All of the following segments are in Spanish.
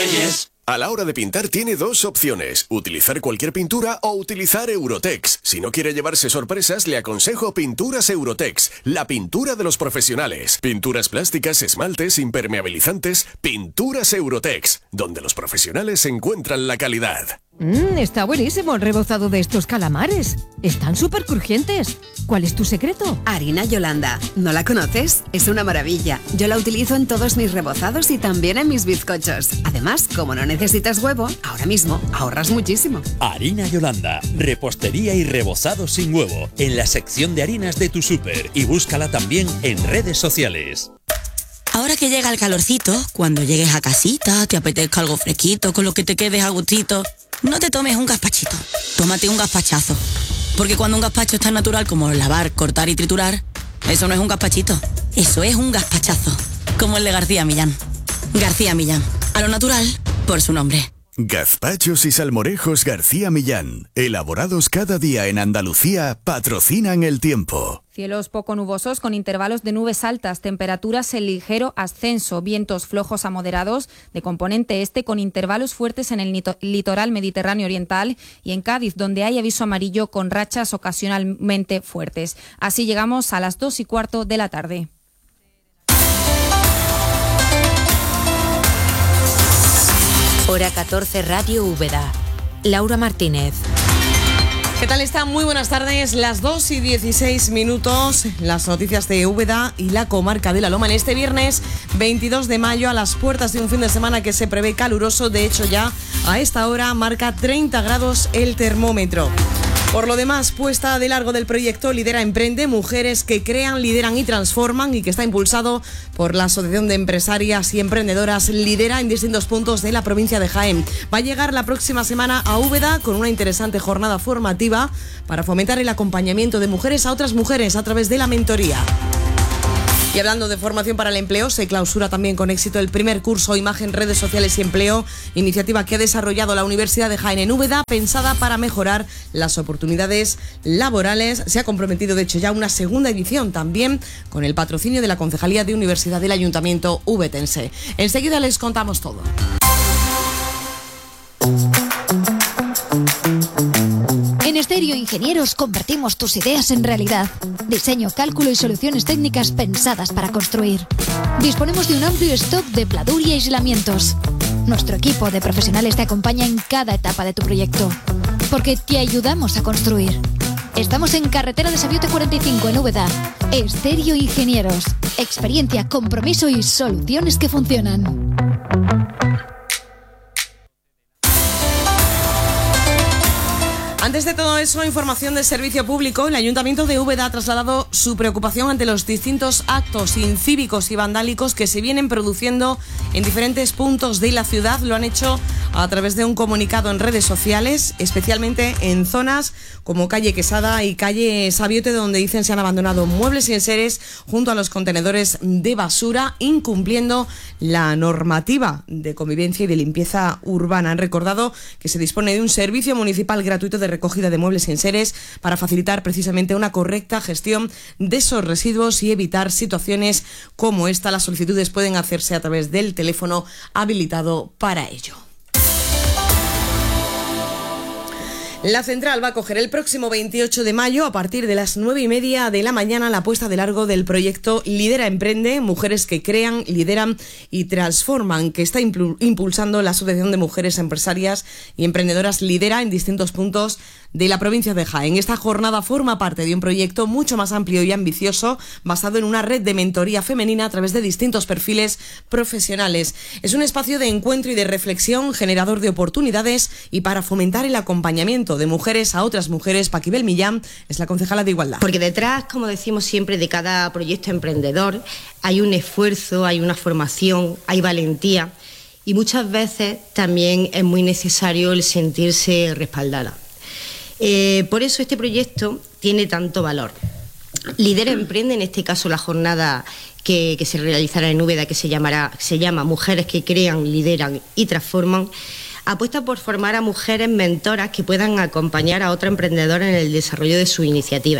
Reyes. A la hora de pintar tiene dos opciones, utilizar cualquier pintura o utilizar Eurotex. Si no quiere llevarse sorpresas, le aconsejo Pinturas Eurotex, la pintura de los profesionales. Pinturas plásticas, esmaltes, impermeabilizantes, Pinturas Eurotex, donde los profesionales encuentran la calidad. Está buenísimo el rebozado de estos calamares. Están súper crujientes. ¿Cuál es tu secreto? Harina Yolanda. ¿No la conoces? Es una maravilla. Yo la utilizo en todos mis rebozados y también en mis bizcochos. Además, como no necesitas huevo, ahora mismo ahorras muchísimo. Harina Yolanda. Repostería y rebozado sin huevo. En la sección de harinas de tu súper. Y búscala también en redes sociales. Ahora que llega el calorcito, cuando llegues a casita, te apetezca algo fresquito, con lo que te quedes a gustito, no te tomes un gazpachito, tómate un gazpachazo. Porque cuando un gazpacho es tan natural como lavar, cortar y triturar, eso no es un gazpachito, eso es un gazpachazo. Como el de García Millán. García Millán, a lo natural, por su nombre. Gazpachos y salmorejos García Millán, elaborados cada día en Andalucía, patrocinan el tiempo. Cielos poco nubosos con intervalos de nubes altas, temperaturas en ligero ascenso, vientos flojos a moderados de componente este con intervalos fuertes en el litoral mediterráneo oriental y en Cádiz, donde hay aviso amarillo con rachas ocasionalmente fuertes. Así llegamos a las 2:15 de la tarde. Hora 14, Radio Úbeda. Laura Martínez. ¿Qué tal está? Muy buenas tardes, las 2:16, las noticias de Úbeda y la comarca de La Loma en este viernes 22 de mayo a las puertas de un fin de semana que se prevé caluroso. De hecho, ya a esta hora marca 30 grados el termómetro. Por lo demás, puesta de largo del proyecto Lidera Emprende, mujeres que crean, lideran y transforman, y que está impulsado por la Asociación de Empresarias y Emprendedoras Lidera en distintos puntos de la provincia de Jaén. Va a llegar la próxima semana a Úbeda con una interesante jornada formativa para fomentar el acompañamiento de mujeres a otras mujeres a través de la mentoría. Y hablando de formación para el empleo, se clausura también con éxito el primer curso Imagen, Redes Sociales y Empleo, iniciativa que ha desarrollado la Universidad de Jaén en Úbeda, pensada para mejorar las oportunidades laborales. Se ha comprometido, de hecho, ya una segunda edición también con el patrocinio de la Concejalía de Universidad del Ayuntamiento ubetense. Enseguida les contamos todo. En Estéreo Ingenieros convertimos tus ideas en realidad. Diseño, cálculo y soluciones técnicas pensadas para construir. Disponemos de un amplio stock de pladur y aislamientos. Nuestro equipo de profesionales te acompaña en cada etapa de tu proyecto, porque te ayudamos a construir. Estamos en carretera de Sabiote 45 en Úbeda. Estéreo Ingenieros. Experiencia, compromiso y soluciones que funcionan. Antes de todo eso, información del servicio público. El Ayuntamiento de Úbeda ha trasladado su preocupación ante los distintos actos incívicos y vandálicos que se vienen produciendo en diferentes puntos de la ciudad. Lo han hecho a través de un comunicado en redes sociales, especialmente en zonas como calle Quesada y calle Sabiote, donde dicen se han abandonado muebles y enseres junto a los contenedores de basura, incumpliendo la normativa de convivencia y de limpieza urbana. Han recordado que se dispone de un servicio municipal gratuito de recogida de muebles y enseres para facilitar precisamente una correcta gestión de esos residuos y evitar situaciones como esta. Las solicitudes pueden hacerse a través del teléfono habilitado para ello. La central va a acoger el próximo 28 de mayo, a partir de las 9:30 de la mañana, la puesta de largo del proyecto Lidera Emprende, mujeres que crean, lideran y transforman, que está impulsando la Asociación de Mujeres Empresarias y Emprendedoras Lidera en distintos puntos de la provincia de Jaén. Esta jornada forma parte de un proyecto mucho más amplio y ambicioso, basado en una red de mentoría femenina a través de distintos perfiles profesionales. Es un espacio de encuentro y de reflexión, generador de oportunidades y para fomentar el acompañamiento de mujeres a otras mujeres. Paquibel Millán es la concejala de Igualdad. Porque detrás, como decimos siempre, de cada proyecto emprendedor hay un esfuerzo, hay una formación, hay valentía, y muchas veces también es muy necesario el sentirse respaldada. Por eso este proyecto tiene tanto valor. Lidera Emprende, en este caso la jornada que se realizará en Úbeda, que se llama Mujeres que crean, lideran y transforman, apuesta por formar a mujeres mentoras que puedan acompañar a otras emprendedoras en el desarrollo de sus iniciativas.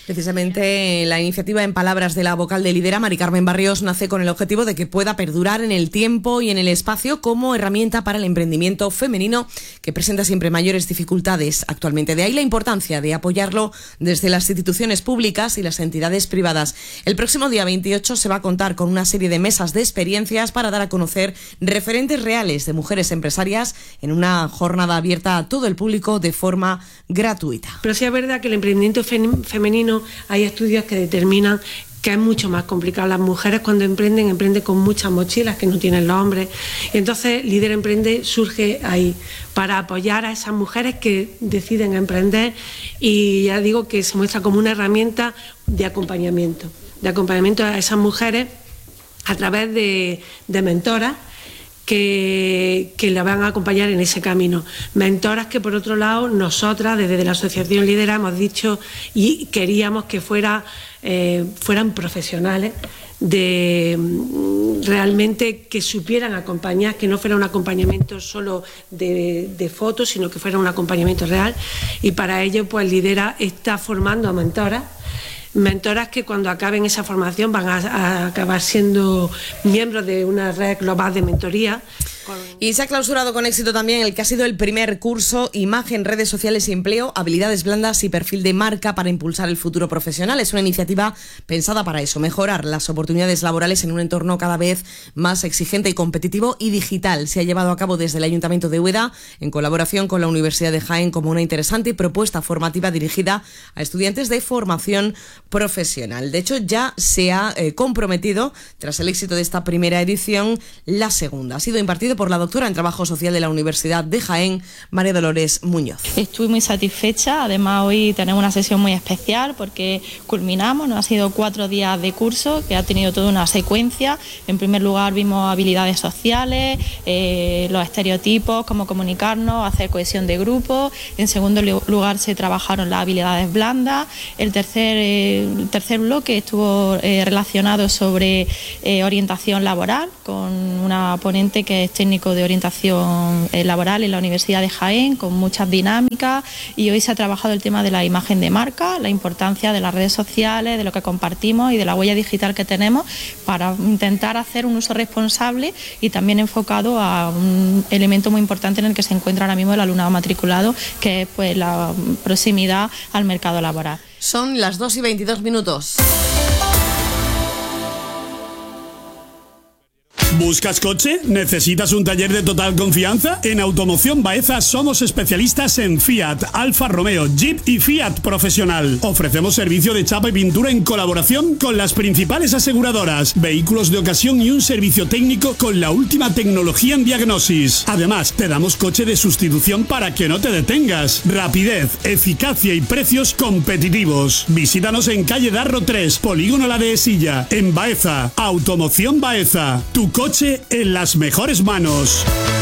Precisamente la iniciativa, en palabras de la vocal de Lidera, Mari Carmen Barrios, nace con el objetivo de que pueda perdurar en el tiempo y en el espacio como herramienta para el emprendimiento femenino, que presenta siempre mayores dificultades actualmente. De ahí la importancia de apoyarlo desde las instituciones públicas y las entidades privadas. El próximo día 28 se va a contar con una serie de mesas de experiencias para dar a conocer referentes reales de mujeres empresarias en una jornada abierta a todo el público de forma gratuita. Pero sí es verdad que el emprendimiento femenino, hay estudios que determinan que es mucho más complicado. Las mujeres cuando emprenden con muchas mochilas que no tienen los hombres. Y entonces Lidera Emprende surge ahí para apoyar a esas mujeres que deciden emprender, y ya digo que se muestra como una herramienta de acompañamiento a esas mujeres a través de mentoras que la van a acompañar en ese camino. Mentoras que, por otro lado, nosotras desde la Asociación Lidera hemos dicho y queríamos que fueran profesionales, realmente que supieran acompañar, que no fuera un acompañamiento solo de fotos, sino que fuera un acompañamiento real. Y para ello, pues Lidera está formando a mentoras que cuando acaben esa formación van a acabar siendo miembros de una red global de mentoría. Y se ha clausurado con éxito también el que ha sido el primer curso Imagen, redes sociales y empleo, habilidades blandas y perfil de marca para impulsar el futuro profesional. Es una iniciativa pensada para eso, mejorar las oportunidades laborales en un entorno cada vez más exigente y competitivo y digital. Se ha llevado a cabo desde el Ayuntamiento de Úbeda en colaboración con la Universidad de Jaén como una interesante propuesta formativa dirigida a estudiantes de formación profesional. De hecho, ya se ha comprometido, tras el éxito de esta primera edición, la segunda. Ha sido impartido por la doctora en Trabajo Social de la Universidad de Jaén, María Dolores Muñoz. Estoy muy satisfecha, además hoy tenemos una sesión muy especial porque culminamos, ha sido 4 días de curso que ha tenido toda una secuencia. En primer lugar vimos habilidades sociales, los estereotipos, cómo comunicarnos, hacer cohesión de grupo. En segundo lugar se trabajaron las habilidades blandas. El tercer bloque estuvo relacionado sobre orientación laboral con una ponente que es técnico de orientación laboral en la Universidad de Jaén, con muchas dinámicas, y hoy se ha trabajado el tema de la imagen de marca, la importancia de las redes sociales, de lo que compartimos y de la huella digital que tenemos para intentar hacer un uso responsable y también enfocado a un elemento muy importante en el que se encuentra ahora mismo el alumnado matriculado, que es pues la proximidad al mercado laboral. Son las 2:22. ¿Buscas coche? ¿Necesitas un taller de total confianza? En Automoción Baeza somos especialistas en Fiat, Alfa Romeo, Jeep y Fiat Profesional. Ofrecemos servicio de chapa y pintura en colaboración con las principales aseguradoras, vehículos de ocasión y un servicio técnico con la última tecnología en diagnosis. Además, te damos coche de sustitución para que no te detengas. Rapidez, eficacia y precios competitivos. Visítanos en calle Darro 3, Polígono La Dehesilla, en Baeza. Automoción Baeza, tu coche en las mejores manos.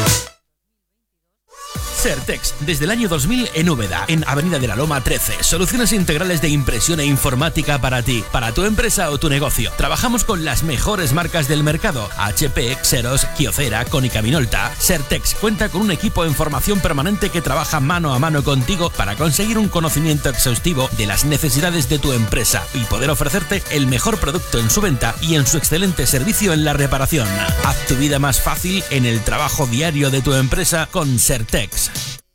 Certex, desde el año 2000 en Úbeda, en Avenida de la Loma 13. Soluciones integrales de impresión e informática para ti, para tu empresa o tu negocio. Trabajamos con las mejores marcas del mercado: HP, Xerox, Kyocera, Konica Minolta. Certex cuenta con un equipo en formación permanente que trabaja mano a mano contigo para conseguir un conocimiento exhaustivo de las necesidades de tu empresa y poder ofrecerte el mejor producto en su venta y en su excelente servicio en la reparación. Haz tu vida más fácil en el trabajo diario de tu empresa con Certex.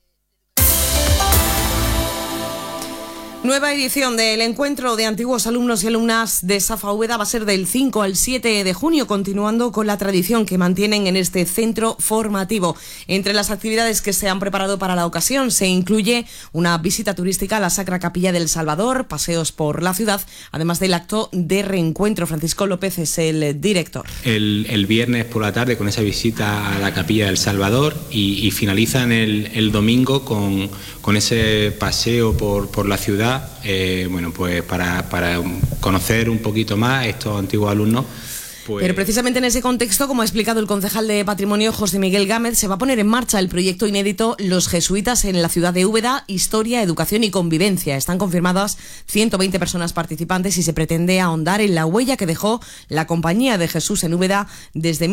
Nueva edición del encuentro de antiguos alumnos y alumnas de SAFA Úbeda va a ser del 5 al 7 de junio, continuando con la tradición que mantienen en este centro formativo. Entre las actividades que se han preparado para la ocasión se incluye una visita turística a la Sacra Capilla del Salvador, paseos por la ciudad, además del acto de reencuentro. Francisco López es el director. El viernes por la tarde con esa visita a la Capilla del Salvador y finalizan el domingo con ese paseo por la ciudad. Pues para conocer un poquito más estos antiguos alumnos, Pero precisamente en ese contexto, como ha explicado el concejal de Patrimonio José Miguel Gámez, se va a poner en marcha el proyecto inédito Los Jesuitas en la ciudad de Úbeda, Historia, Educación y Convivencia. Están confirmadas 120 personas participantes y se pretende ahondar en la huella que dejó la Compañía de Jesús en Úbeda desde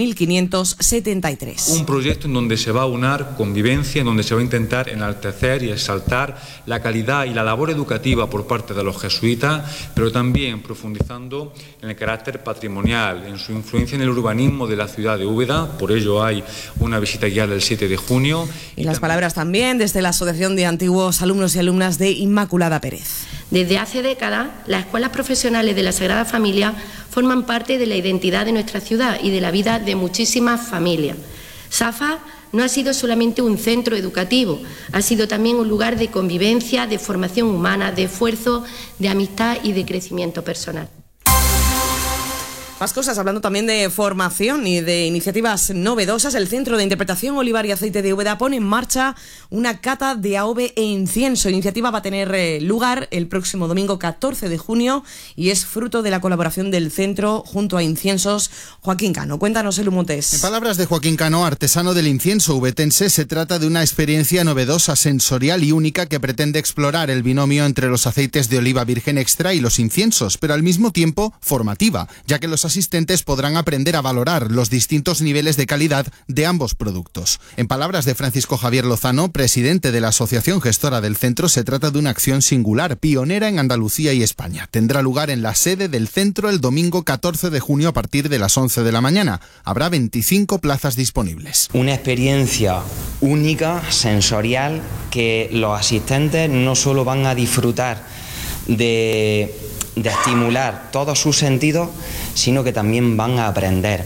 1573. Un proyecto en donde se va a unar convivencia, en donde se va a intentar enaltecer y exaltar la calidad y la labor educativa por parte de los jesuitas, pero también profundizando en el carácter patrimonial, en su influencia en el urbanismo de la ciudad de Úbeda. Por ello hay una visita guiada el 7 de junio. Y las palabras también desde la Asociación de Antiguos Alumnos y Alumnas de Inmaculada Pérez. Desde hace décadas, las escuelas profesionales de la Sagrada Familia forman parte de la identidad de nuestra ciudad y de la vida de muchísimas familias. SAFA no ha sido solamente un centro educativo, ha sido también un lugar de convivencia, de formación humana, de esfuerzo, de amistad y de crecimiento personal. Más cosas, hablando también de formación y de iniciativas novedosas, el Centro de Interpretación Olivar y Aceite de Úbeda pone en marcha una cata de AOVE e incienso. La iniciativa va a tener lugar el próximo domingo 14 de junio y es fruto de la colaboración del centro junto a Inciensos. Joaquín Cano, cuéntanos el Humotes. En palabras de Joaquín Cano, artesano del incienso ubetense, se trata de una experiencia novedosa, sensorial y única que pretende explorar el binomio entre los aceites de oliva virgen extra y los inciensos, pero al mismo tiempo formativa, ya que los asistentes podrán aprender a valorar los distintos niveles de calidad de ambos productos. En palabras de Francisco Javier Lozano, presidente de la asociación gestora del centro, se trata de una acción singular, pionera en Andalucía y España. Tendrá lugar en la sede del centro el domingo 14 de junio a partir de las 11 de la mañana. Habrá 25 plazas disponibles. Una experiencia única, sensorial, que los asistentes no solo van a disfrutar de estimular todos sus sentidos, sino que también van a aprender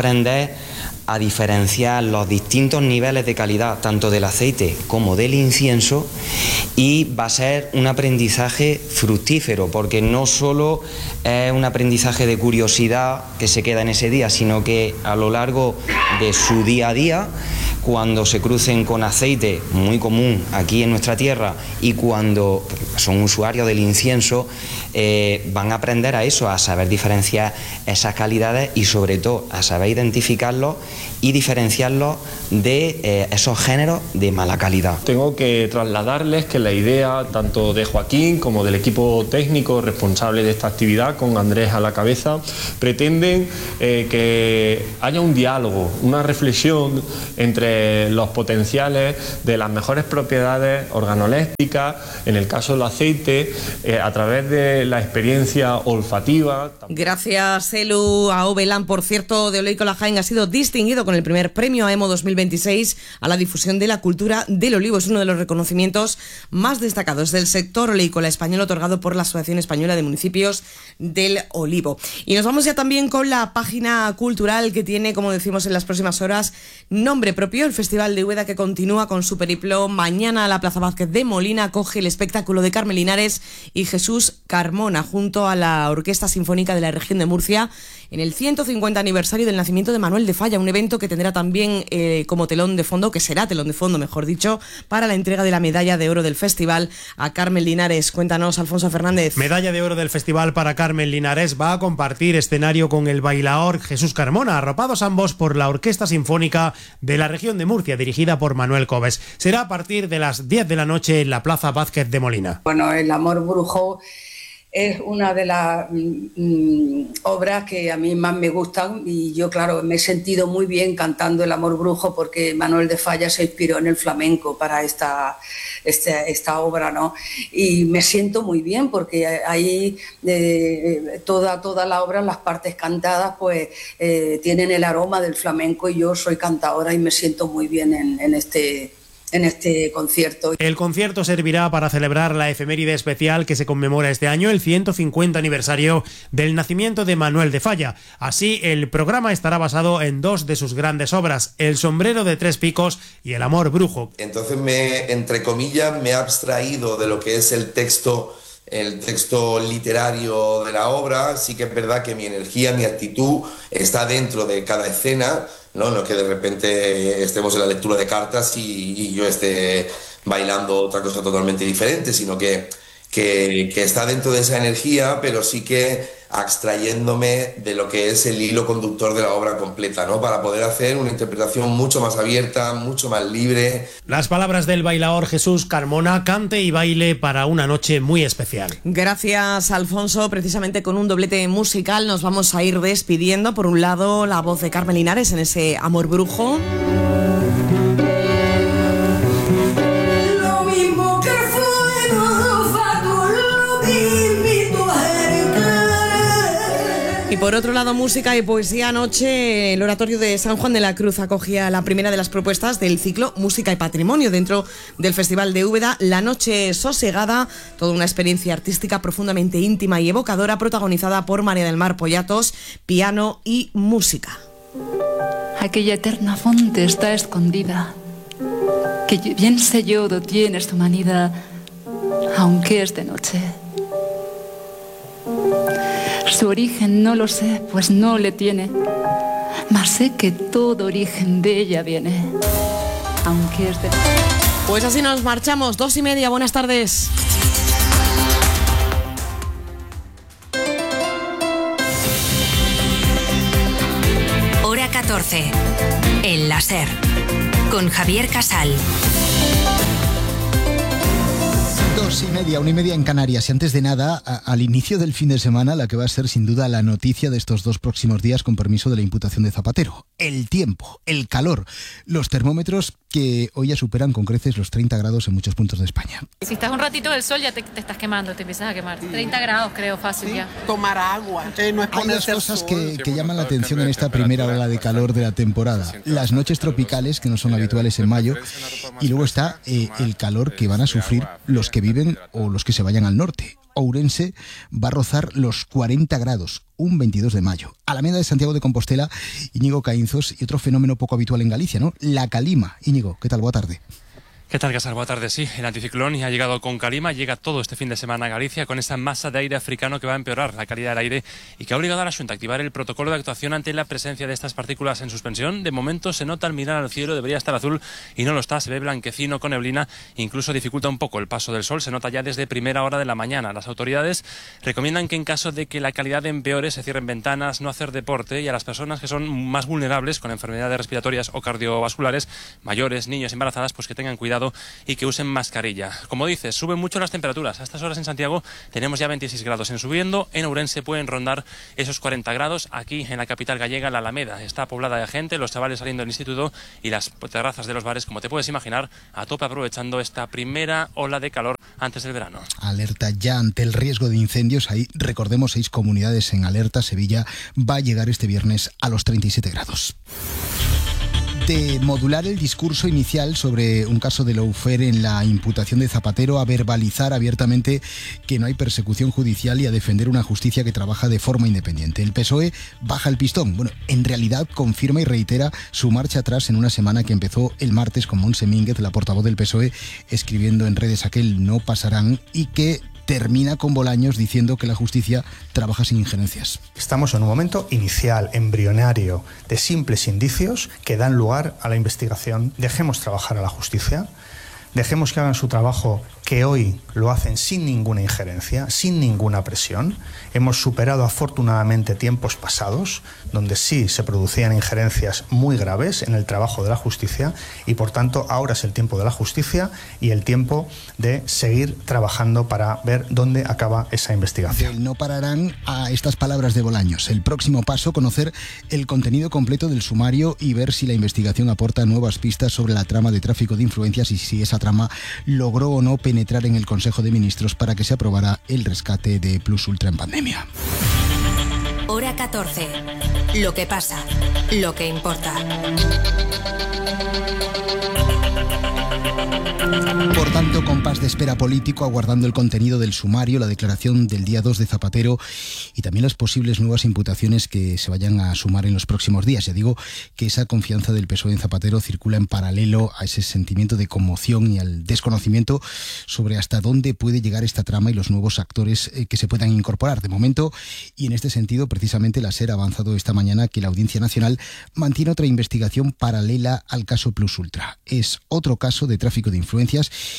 a diferenciar los distintos niveles de calidad, tanto del aceite como del incienso, y va a ser un aprendizaje fructífero, porque no solo es un aprendizaje de curiosidad que se queda en ese día, sino que a lo largo de su día a día, cuando se crucen con aceite muy común aquí en nuestra tierra y cuando son usuarios del incienso, van a aprender a eso, a saber diferenciar esas calidades y sobre todo a saber identificarlos y diferenciarlos de esos géneros de mala calidad. Tengo que trasladarles que la idea tanto de Joaquín como del equipo técnico responsable de esta actividad, con Andrés a la cabeza, pretenden que haya un diálogo, una reflexión entre los potenciales de las mejores propiedades organolépticas, en el caso del aceite, a través de la experiencia olfativa. Gracias, Elu. AOVE LAN, por cierto, de Oleícola Jaén ha sido distinguido con el primer premio AEMO 2026 a la difusión de la cultura del olivo. Es uno de los reconocimientos más destacados del sector oleícola español, otorgado por la Asociación Española de Municipios del Olivo. Y nos vamos ya también con la página cultural que tiene, como decimos en las próximas horas, nombre propio. El Festival de Úbeda, que continúa con su periplo. Mañana la Plaza Vázquez de Molina acoge el espectáculo de Carmen Linares y Jesús Carmona junto a la Orquesta Sinfónica de la Región de Murcia en el 150 aniversario del nacimiento de Manuel de Falla, un evento que tendrá también como telón de fondo, que será telón de fondo, mejor dicho, para la entrega de la medalla de oro del festival a Carmen Linares. Cuéntanos, Alfonso Fernández. Medalla de oro del festival para Carmen Linares. Va a compartir escenario con el bailaor Jesús Carmona, arropados ambos por la Orquesta Sinfónica de la Región de Murcia, dirigida por Manuel Cobes. Será a partir de las 10 de la noche en la Plaza Vázquez de Molina. Bueno, El amor brujo es una de las obras que a mí más me gustan y yo, claro, me he sentido muy bien cantando El amor brujo porque Manuel de Falla se inspiró en el flamenco para esta obra, ¿no? Y me siento muy bien porque ahí toda la obra, las partes cantadas, pues tienen el aroma del flamenco y yo soy cantadora y me siento muy bien en este concierto. El concierto servirá para celebrar la efeméride especial que se conmemora este año, el 150 aniversario del nacimiento de Manuel de Falla. Así, el programa estará basado en dos de sus grandes obras, El sombrero de tres picos y El amor brujo. Entonces, entre comillas, me he abstraído de lo que es el texto literario de la obra. Sí que es verdad que mi energía, mi actitud está dentro de cada escena, no que de repente estemos en la lectura de cartas y yo esté bailando otra cosa totalmente diferente, sino que está dentro de esa energía, pero sí que abstrayéndome de lo que es el hilo conductor de la obra completa, ¿no? Para poder hacer una interpretación mucho más abierta, mucho más libre. Las palabras del bailaor Jesús Carmona, cante y baile para una noche muy especial. Gracias, Alfonso. Precisamente con un doblete musical nos vamos a ir despidiendo. Por un lado, la voz de Carmen Linares en ese Amor Brujo. Y por otro lado, música y poesía. Anoche el Oratorio de San Juan de la Cruz acogía la primera de las propuestas del ciclo Música y Patrimonio dentro del Festival de Úbeda, La Noche Sosegada, toda una experiencia artística profundamente íntima y evocadora, protagonizada por María del Mar Pollatos, piano y música. Aquella eterna fonte está escondida, que bien sé yo do tiene su manida, aunque es de noche. Su origen no lo sé, pues no le tiene, mas sé que todo origen de ella viene, aunque es de... Pues así nos marchamos, 2:30, buenas tardes. Hora 14, El Láser, con Javier Casal. 2:30, 1:30 en Canarias. Y antes de nada, al inicio del fin de semana, la que va a ser sin duda la noticia de estos 2 próximos días, con permiso de la imputación de Zapatero. El tiempo, el calor, los termómetros que hoy ya superan con creces los 30 grados en muchos puntos de España. Si estás un ratito del sol ya te estás quemando, te empiezas a quemar. 30 grados creo, fácil, ¿sí? Ya. Tomar agua, no es Hay dos cosas que llaman la atención en esta primera ola de calor de la temporada. Las noches tropicales, que no son habituales en mayo, y luego está el calor que van a sufrir los que viven o los que se vayan al norte. Ourense va a rozar los 40 grados, un 22 de mayo. Alameda de Santiago de Compostela, Íñigo Caínzos, y otro fenómeno poco habitual en Galicia, ¿no? La calima. Íñigo, ¿qué tal? Buena tarde. ¿Qué tal, Casar? Buenas tardes. Sí, el anticiclón ha llegado con calima, llega todo este fin de semana a Galicia con esa masa de aire africano que va a empeorar la calidad del aire y que ha obligado a la Xunta a activar el protocolo de actuación ante la presencia de estas partículas en suspensión. De momento se nota al mirar al cielo, debería estar azul y no lo está, se ve blanquecino con neblina, incluso dificulta un poco el paso del sol, se nota ya desde primera hora de la mañana. Las autoridades recomiendan que en caso de que la calidad empeore se cierren ventanas, no hacer deporte, y a las personas que son más vulnerables con enfermedades respiratorias o cardiovasculares, mayores, niños, embarazadas, pues que tengan cuidado y que usen mascarilla. Como dices, suben mucho las temperaturas. A estas horas en Santiago tenemos ya 26 grados en subiendo. En Ourense pueden rondar esos 40 grados. Aquí en la capital gallega, la Alameda está poblada de gente, los chavales saliendo del instituto y las terrazas de los bares, como te puedes imaginar, a tope aprovechando esta primera ola de calor antes del verano. Alerta ya ante el riesgo de incendios. Ahí, recordemos, 6 comunidades en alerta. Sevilla va a llegar este viernes a los 37 grados. De modular el discurso inicial sobre un caso de lawfare en la imputación de Zapatero, a verbalizar abiertamente que no hay persecución judicial y a defender una justicia que trabaja de forma independiente. El PSOE baja el pistón. Bueno, en realidad confirma y reitera su marcha atrás en una semana que empezó el martes con Montse Mínguez, la portavoz del PSOE, escribiendo en redes aquel no pasarán, y que termina con Bolaños diciendo que la justicia trabaja sin injerencias. Estamos en un momento inicial, embrionario, de simples indicios que dan lugar a la investigación. Dejemos trabajar a la justicia, dejemos que hagan su trabajo, que hoy lo hacen sin ninguna injerencia, sin ninguna presión. Hemos superado afortunadamente tiempos pasados donde sí se producían injerencias muy graves en el trabajo de la justicia, y por tanto ahora es el tiempo de la justicia y el tiempo de seguir trabajando para ver dónde acaba esa investigación. No pararán a estas palabras de Bolaños. El próximo paso, conocer el contenido completo del sumario y ver si la investigación aporta nuevas pistas sobre la trama de tráfico de influencias y si esa trama logró o no penetrar en el Consejo de Ministros para que se aprobara el rescate de Plus Ultra en pandemia. Hora 14. Lo que pasa, lo que importa. Por tanto, compás de espera político, aguardando el contenido del sumario, la declaración del día 2 de Zapatero y también las posibles nuevas imputaciones que se vayan a sumar en los próximos días. Ya digo que esa confianza del PSOE en Zapatero circula en paralelo a ese sentimiento de conmoción y al desconocimiento sobre hasta dónde puede llegar esta trama y los nuevos actores que se puedan incorporar. De momento, y en este sentido, precisamente la SER ha avanzado esta mañana que la Audiencia Nacional mantiene otra investigación paralela al caso Plus Ultra. Es otro caso de tráfico de influencias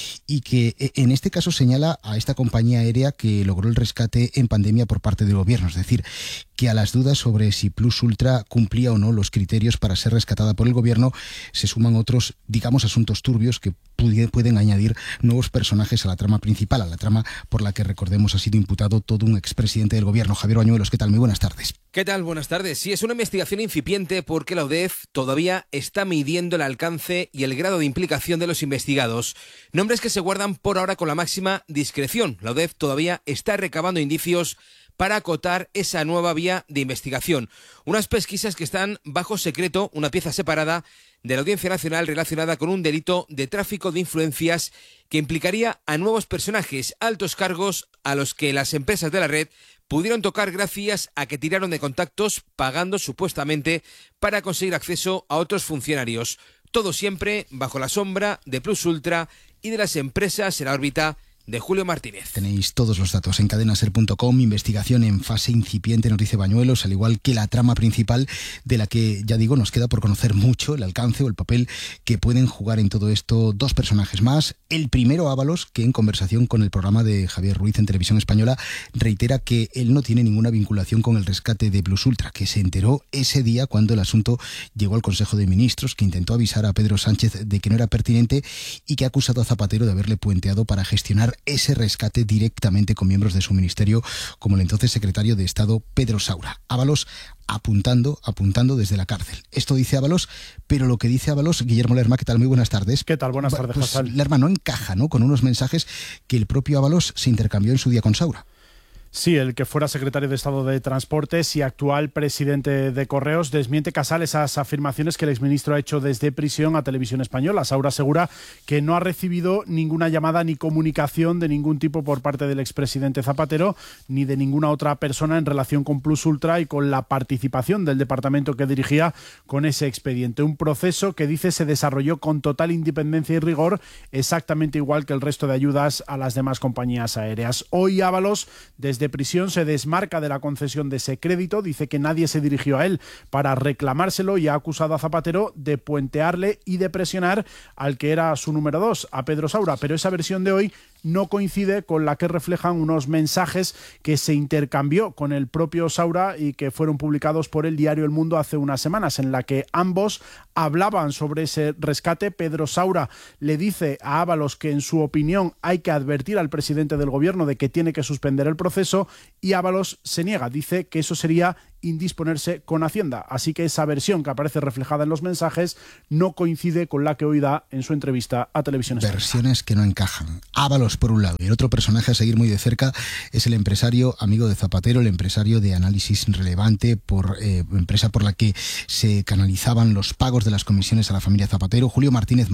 y que en este caso señala a esta compañía aérea que logró el rescate en pandemia por parte del gobierno. Es decir, que a las dudas sobre si Plus Ultra cumplía o no los criterios para ser rescatada por el gobierno se suman otros, digamos, asuntos turbios que pueden añadir nuevos personajes a la trama principal, a la trama por la que, recordemos, ha sido imputado todo un expresidente del gobierno. Javier Bañuelos, ¿qué tal? Muy buenas tardes. ¿Qué tal? Buenas tardes. Sí, es una investigación incipiente porque la UDEF todavía está midiendo el alcance y el grado de implicación de los investigados. Nombres que se guardan por ahora con la máxima discreción. La UDEF todavía está recabando indicios para acotar esa nueva vía de investigación. Unas pesquisas que están bajo secreto, una pieza separada de la Audiencia Nacional relacionada con un delito de tráfico de influencias que implicaría a nuevos personajes, altos cargos a los que las empresas de la red pudieron tocar gracias a que tiraron de contactos pagando supuestamente para conseguir acceso a otros funcionarios. Todo siempre bajo la sombra de Plus Ultra y de las empresas en la órbita de Julio Martínez. Tenéis todos los datos en cadenaser.com, investigación en fase incipiente, nos dice Bañuelos, al igual que la trama principal de la que, ya digo, nos queda por conocer mucho el alcance o el papel que pueden jugar en todo esto dos personajes más. El primero, Ábalos, que en conversación con el programa de Javier Ruiz en Televisión Española reitera que él no tiene ninguna vinculación con el rescate de Plus Ultra, que se enteró ese día cuando el asunto llegó al Consejo de Ministros, que intentó avisar a Pedro Sánchez de que no era pertinente y que ha acusado a Zapatero de haberle puenteado para gestionar ese rescate directamente con miembros de su ministerio, como el entonces secretario de Estado Pedro Saura. Ábalos apuntando desde la cárcel. Esto dice Ábalos, pero lo que dice Ábalos, Guillermo Lerma, ¿qué tal? Muy buenas tardes. ¿Qué tal? Buenas tardes, pues, José. Lerma, no encaja, ¿no?, con unos mensajes que el propio Ábalos se intercambió en su día con Saura. Sí, el que fuera secretario de Estado de Transportes y actual presidente de Correos desmiente Casal esas afirmaciones que el exministro ha hecho desde prisión a Televisión Española. Saura asegura que no ha recibido ninguna llamada ni comunicación de ningún tipo por parte del expresidente Zapatero ni de ninguna otra persona en relación con Plus Ultra y con la participación del departamento que dirigía con ese expediente. Un proceso que dice se desarrolló con total independencia y rigor, exactamente igual que el resto de ayudas a las demás compañías aéreas. Hoy Ábalos, desde prisión, se desmarca de la concesión de ese crédito, dice que nadie se dirigió a él para reclamárselo y ha acusado a Zapatero de puentearle y de presionar al que era su número 2, a Pedro Saura, pero esa versión de hoy no coincide con la que reflejan unos mensajes que se intercambió con el propio Saura y que fueron publicados por el diario El Mundo hace unas semanas, en la que ambos hablaban sobre ese rescate. Pedro Saura le dice a Ábalos que en su opinión hay que advertir al presidente del gobierno de que tiene que suspender el proceso y Ábalos se niega, dice que eso sería indisponerse con Hacienda. Así que esa versión que aparece reflejada en los mensajes no coincide con la que hoy da en su entrevista a Televisión Española. Versiones que no encajan. Ábalos por un lado, y el otro personaje a seguir muy de cerca es el empresario amigo de Zapatero, el empresario de Análisis Relevante, empresa por la que se canalizaban los pagos de las comisiones a la familia Zapatero, Julio Martínez,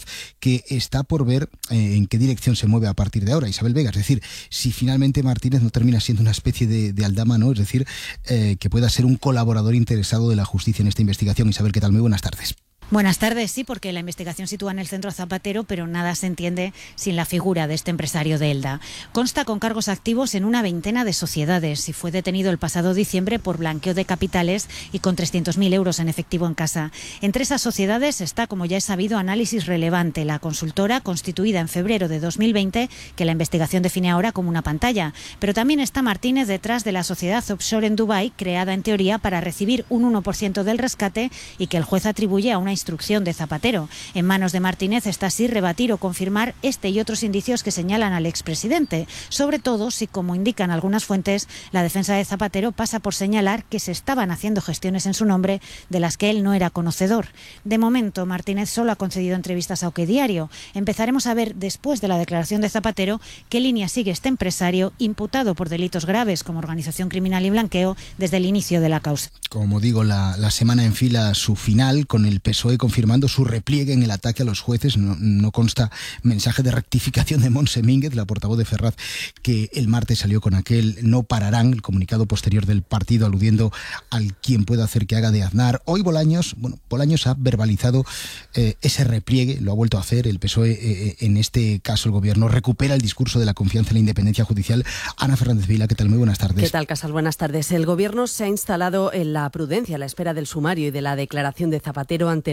que está por ver en qué dirección se mueve a partir de ahora. Isabel Vega, es decir, si finalmente Martínez no termina siendo una especie de aldama, ¿no? Es decir, que pueda ser un colaborador interesado de la justicia en esta investigación. Isabel, ¿qué tal? Muy buenas tardes. Buenas tardes, sí, porque la investigación sitúa en el centro a Zapatero, pero nada se entiende sin la figura de este empresario de Elda. Consta con cargos activos en una veintena de sociedades y fue detenido el pasado diciembre por blanqueo de capitales y con 300.000 euros en efectivo en casa. Entre esas sociedades está, como ya es sabido, Análisis Relevante, la consultora constituida en febrero de 2020, que la investigación define ahora como una pantalla. Pero también está Martínez detrás de la sociedad offshore en Dubái, creada en teoría para recibir un 1% del rescate y que el juez atribuye a una instrucción de Zapatero. En manos de Martínez está así rebatir o confirmar este y otros indicios que señalan al expresidente, sobre todo si, como indican algunas fuentes, la defensa de Zapatero pasa por señalar que se estaban haciendo gestiones en su nombre de las que él no era conocedor. De momento, Martínez solo ha concedido entrevistas a OK Diario. Empezaremos a ver, después de la declaración de Zapatero, qué línea sigue este empresario imputado por delitos graves como organización criminal y blanqueo desde el inicio de la causa. Como digo, la semana enfila su final con el PSOE confirmando su repliegue en el ataque a los jueces. No consta mensaje de rectificación de Montse Mínguez, la portavoz de Ferraz, que el martes salió con aquel no pararán, el comunicado posterior del partido aludiendo al quien pueda hacer que haga de Aznar. Hoy Bolaños ha verbalizado ese repliegue, lo ha vuelto a hacer. El PSOE, en este caso el gobierno, recupera el discurso de la confianza en la independencia judicial. Ana Fernández Vila, ¿qué tal? Muy buenas tardes. ¿Qué tal, Casal? Buenas tardes. El gobierno se ha instalado en la prudencia a la espera del sumario y de la declaración de Zapatero ante el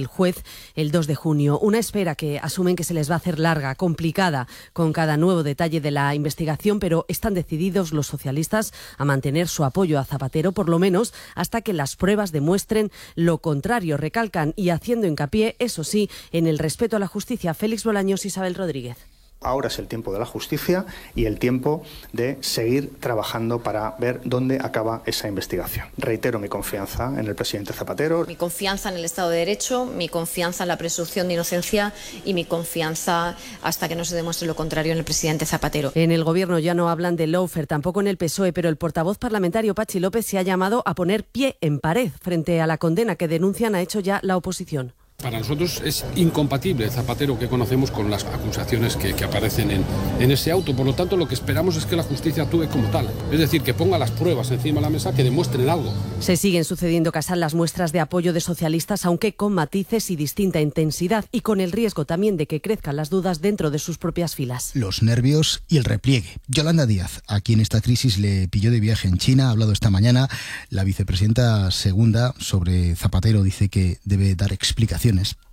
el juez el 2 de junio. Una espera que asumen que se les va a hacer larga, complicada, con cada nuevo detalle de la investigación, pero están decididos los socialistas a mantener su apoyo a Zapatero, por lo menos hasta que las pruebas demuestren lo contrario. Recalcan, y haciendo hincapié, eso sí, en el respeto a la justicia. Félix Bolaños, Isabel Rodríguez. Ahora es el tiempo de la justicia y el tiempo de seguir trabajando para ver dónde acaba esa investigación. Reitero mi confianza en el presidente Zapatero. Mi confianza en el Estado de Derecho, mi confianza en la presunción de inocencia y mi confianza hasta que no se demuestre lo contrario en el presidente Zapatero. En el Gobierno ya no hablan de lawfare, tampoco en el PSOE, pero el portavoz parlamentario Patxi López se ha llamado a poner pie en pared frente a la condena que denuncian ha hecho ya la oposición. Para nosotros es incompatible el Zapatero que conocemos con las acusaciones que aparecen en ese auto. Por lo tanto, lo que esperamos es que la justicia actúe como tal. Es decir, que ponga las pruebas encima de la mesa que demuestren algo. Se siguen sucediendo, Casal, las muestras de apoyo de socialistas, aunque con matices y distinta intensidad, y con el riesgo también de que crezcan las dudas dentro de sus propias filas. Los nervios y el repliegue. Yolanda Díaz, a quien esta crisis le pilló de viaje en China, ha hablado esta mañana. La vicepresidenta segunda sobre Zapatero dice que debe dar explicaciones.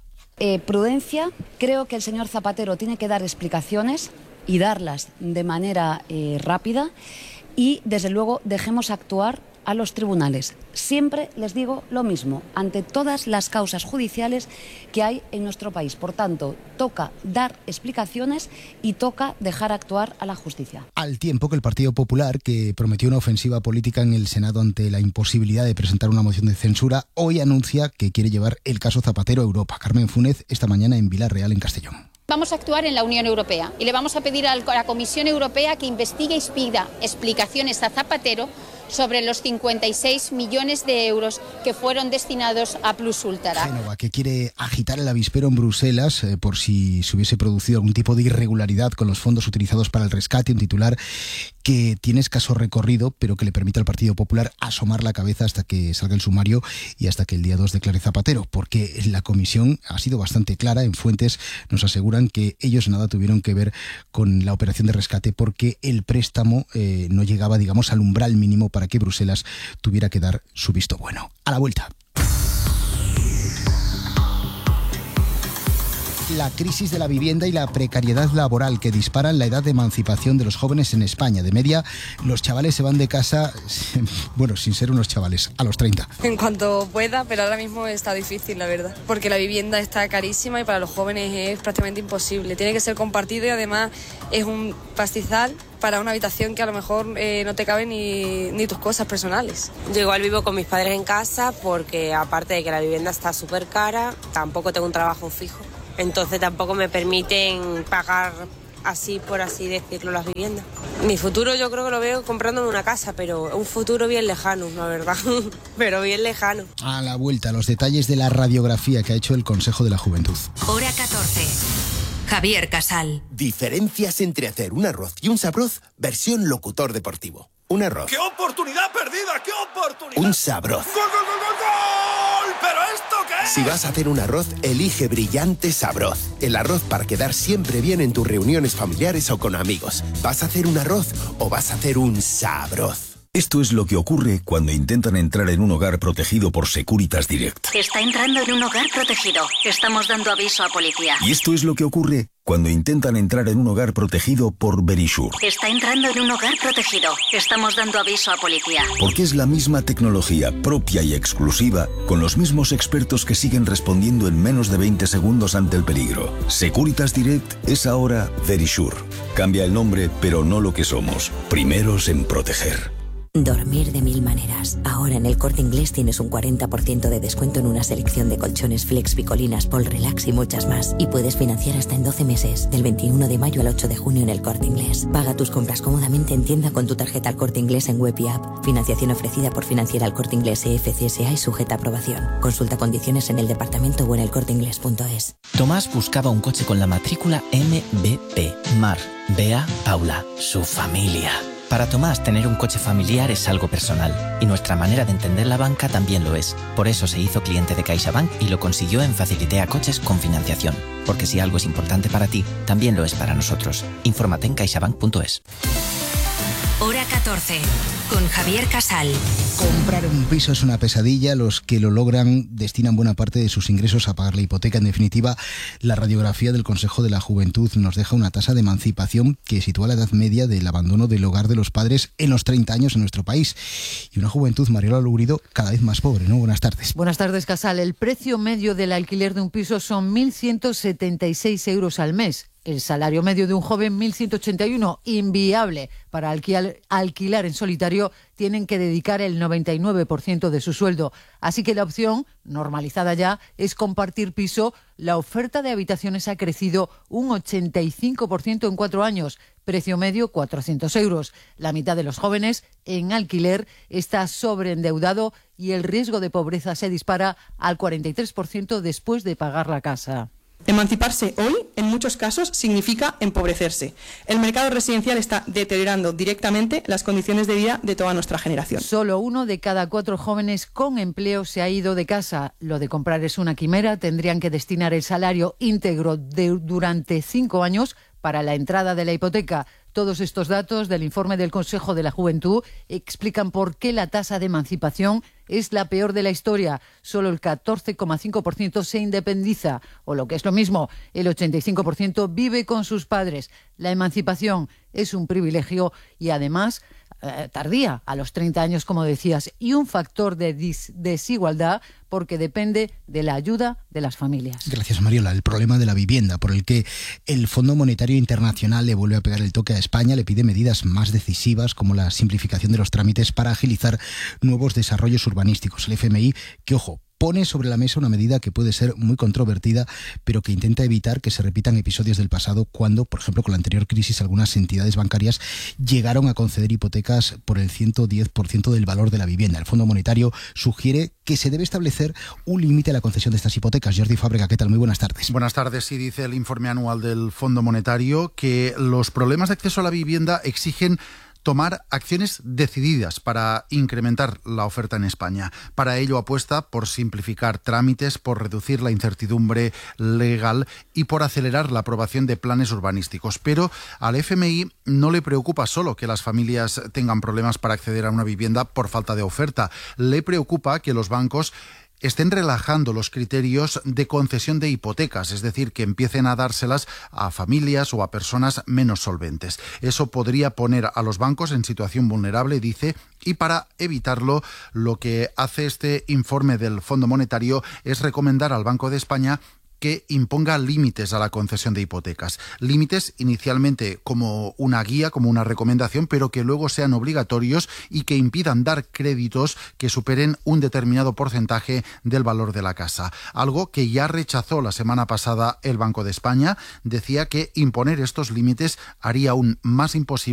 Prudencia, creo que el señor Zapatero tiene que dar explicaciones y darlas de manera rápida y, desde luego, dejemos actuar a los tribunales. Siempre les digo lo mismo, ante todas las causas judiciales que hay en nuestro país. Por tanto, toca dar explicaciones y toca dejar actuar a la justicia. Al tiempo que el Partido Popular, que prometió una ofensiva política en el Senado ante la imposibilidad de presentar una moción de censura, hoy anuncia que quiere llevar el caso Zapatero a Europa. Carmen Fúnez, esta mañana en Villarreal, en Castellón. Vamos a actuar en la Unión Europea y le vamos a pedir a la Comisión Europea que investigue y pida explicaciones a Zapatero sobre los 56 millones de euros que fueron destinados a Plus Ultra. Génova, que quiere agitar el avispero en Bruselas por si se hubiese producido algún tipo de irregularidad con los fondos utilizados para el rescate, un titular que tiene escaso recorrido, pero que le permite al Partido Popular asomar la cabeza hasta que salga el sumario y hasta que el día 2 declare Zapatero, porque la comisión ha sido bastante clara. En fuentes nos aseguran que ellos nada tuvieron que ver con la operación de rescate porque el préstamo no llegaba, digamos, al umbral mínimo para que Bruselas tuviera que dar su visto bueno. A la vuelta. La crisis de la vivienda y la precariedad laboral que disparan la edad de emancipación de los jóvenes en España. De media, los chavales se van de casa, bueno, sin ser unos chavales, a los 30. En cuanto pueda, pero ahora mismo está difícil, la verdad, porque la vivienda está carísima y para los jóvenes es prácticamente imposible. Tiene que ser compartido y además es un pastizal para una habitación que a lo mejor no te caben ni tus cosas personales. Yo igual vivo con mis padres en casa porque aparte de que la vivienda está súper cara, tampoco tengo un trabajo fijo. Entonces tampoco me permiten pagar así, por así decirlo, las viviendas. Mi futuro yo creo que lo veo comprándome una casa, pero un futuro bien lejano, la verdad, pero bien lejano. A la vuelta, los detalles de la radiografía que ha hecho el Consejo de la Juventud. Hora 14. Javier Casal. Diferencias entre hacer un arroz y un sabroz versión locutor deportivo. Un arroz. ¡Qué oportunidad perdida! ¡Qué oportunidad! Un sabroz. ¡Gol, gol, gol, gol, gol! ¿Pero esto qué es? Si vas a hacer un arroz, elige Brillante Sabroz. El arroz para quedar siempre bien en tus reuniones familiares o con amigos. ¿Vas a hacer un arroz o vas a hacer un sabroz? Esto es lo que ocurre cuando intentan entrar en un hogar protegido por Securitas Direct. Está entrando en un hogar protegido. Estamos dando aviso a policía. Y esto es lo que ocurre cuando intentan entrar en un hogar protegido por Verisure. Está entrando en un hogar protegido. Estamos dando aviso a policía. Porque es la misma tecnología propia y exclusiva, con los mismos expertos que siguen respondiendo en menos de 20 segundos ante el peligro. Securitas Direct es ahora Verisure. Cambia el nombre, pero no lo que somos. Primeros en proteger. Dormir de mil maneras. Ahora en el Corte Inglés tienes un 40% de descuento en una selección de colchones Flex, Picolinas, Pol Relax y muchas más. Y puedes financiar hasta en 12 meses, del 21 de mayo al 8 de junio en el Corte Inglés. Paga tus compras cómodamente en tienda con tu tarjeta al Corte Inglés en web y app. Financiación ofrecida por Financiera al Corte Inglés EFCSA y sujeta a aprobación. Consulta condiciones en el departamento o en elcorteinglés.es. Tomás buscaba un coche con la matrícula MBP. Mar, Bea, Paula, su familia. Para Tomás, tener un coche familiar es algo personal, y nuestra manera de entender la banca también lo es. Por eso se hizo cliente de CaixaBank y lo consiguió en Facilitea Coches con financiación. Porque si algo es importante para ti, también lo es para nosotros. Infórmate en caixabank.es. Hora 14, con Javier Casal. Comprar un piso es una pesadilla. Los que lo logran destinan buena parte de sus ingresos a pagar la hipoteca. En definitiva, la radiografía del Consejo de la Juventud nos deja una tasa de emancipación que sitúa la edad media del abandono del hogar de los padres en los 30 años en nuestro país. Y una juventud, Mariola Lugurido, cada vez más pobre, ¿no? Buenas tardes. Buenas tardes, Casal. El precio medio del alquiler de un piso son 1.176 euros al mes. El salario medio de un joven, 1.181, inviable. Para alquilar en solitario tienen que dedicar el 99% de su sueldo. Así que la opción, normalizada ya, es compartir piso. La oferta de habitaciones ha crecido un 85% en 4 años. Precio medio, 400 euros. La mitad de los jóvenes en alquiler está sobreendeudado y el riesgo de pobreza se dispara al 43% después de pagar la casa. Emanciparse hoy, en muchos casos, significa empobrecerse. El mercado residencial está deteriorando directamente las condiciones de vida de toda nuestra generación. Solo 1 de cada 4 jóvenes con empleo se ha ido de casa. Lo de comprar es una quimera. Tendrían que destinar el salario íntegro durante 5 años para la entrada de la hipoteca. Todos estos datos del informe del Consejo de la Juventud explican por qué la tasa de emancipación es la peor de la historia. Solo el 14,5% se independiza, o lo que es lo mismo, el 85% vive con sus padres. La emancipación es un privilegio y además tardía, a los 30 años, como decías, y un factor de desigualdad porque depende de la ayuda de las familias. Gracias, Mariola. El problema de la vivienda, por el que el Fondo Monetario Internacional le vuelve a pegar el toque a España, le pide medidas más decisivas como la simplificación de los trámites para agilizar nuevos desarrollos urbanísticos. El FMI, que ojo, pone sobre la mesa una medida que puede ser muy controvertida, pero que intenta evitar que se repitan episodios del pasado cuando, por ejemplo, con la anterior crisis, algunas entidades bancarias llegaron a conceder hipotecas por el 110% del valor de la vivienda. El Fondo Monetario sugiere que se debe establecer un límite a la concesión de estas hipotecas. Jordi Fábrega, ¿qué tal? Muy buenas tardes. Buenas tardes. Sí, dice el informe anual del Fondo Monetario que los problemas de acceso a la vivienda exigen tomar acciones decididas para incrementar la oferta en España. Para ello apuesta por simplificar trámites, por reducir la incertidumbre legal y por acelerar la aprobación de planes urbanísticos. Pero al FMI no le preocupa solo que las familias tengan problemas para acceder a una vivienda por falta de oferta. Le preocupa que los bancos estén relajando los criterios de concesión de hipotecas, es decir, que empiecen a dárselas a familias o a personas menos solventes. Eso podría poner a los bancos en situación vulnerable, dice, y para evitarlo, lo que hace este informe del Fondo Monetario es recomendar al Banco de España que imponga límites a la concesión de hipotecas. Límites inicialmente como una guía, como una recomendación, pero que luego sean obligatorios y que impidan dar créditos que superen un determinado porcentaje del valor de la casa. Algo que ya rechazó la semana pasada el Banco de España. Decía que imponer estos límites haría aún más imposible